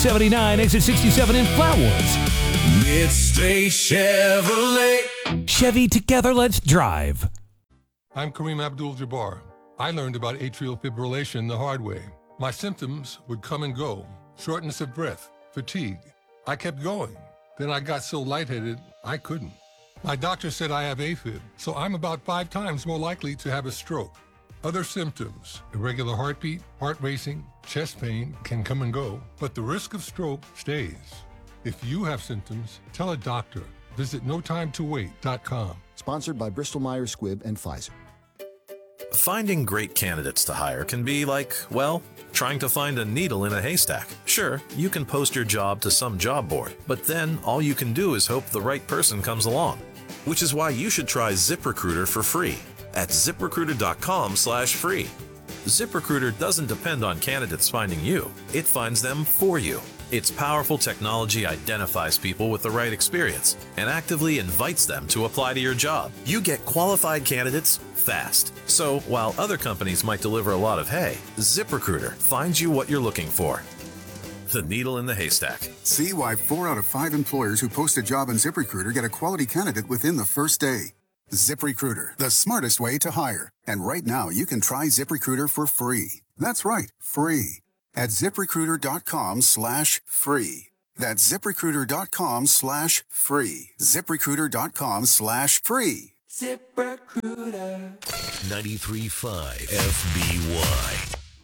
79, exit 67 in Flatwoods. Midstate Chevrolet. Chevy, together let's drive. I'm Kareem Abdul-Jabbar. I learned about atrial fibrillation the hard way. My symptoms would come and go. Shortness of breath, fatigue. I kept going. Then I got so lightheaded, I couldn't. My doctor said I have AFib, so I'm about 5 times more likely to have a stroke. Other symptoms, irregular heartbeat, heart racing, chest pain can come and go, but the risk of stroke stays. If you have symptoms, tell a doctor. Visit notimetowait.com. Sponsored by Bristol-Myers Squibb and Pfizer. Finding great candidates to hire can be like, well, trying to find a needle in a haystack. Sure, you can post your job to some job board, but then all you can do is hope the right person comes along. Which is why you should try ZipRecruiter for free at ziprecruiter.com/free. ZipRecruiter doesn't depend on candidates finding you. It finds them for you. Its powerful technology identifies people with the right experience and actively invites them to apply to your job. You get qualified candidates fast. So while other companies might deliver a lot of hay, ZipRecruiter finds you what you're looking for. The needle in the haystack. See why 4 out of 5 employers who post a job on ZipRecruiter get a quality candidate within the first day. ZipRecruiter, the smartest way to hire. And right now, you can try ZipRecruiter for free. That's right, free. At ZipRecruiter.com/free. That's ZipRecruiter.com/free. ZipRecruiter.com/free. ZipRecruiter. 93.5 FBY.